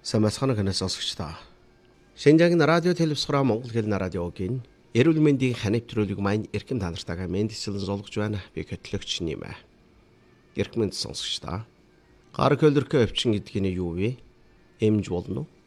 Самасхана ханаас сонсогчдоо. Шинжаагийн радио телевизээр Монгол хэлний радиогийн эрүүл мэндийн ханивтруулыг маань эрхэм танартайгаа мэдээлэл золгож байна. Би хөтлөгч нэмэ. Эрхэм мэнд сонсогчдоо. Гар хөлөрхөө өвчин гэдэг нь юу вэ? Эмж болно уу?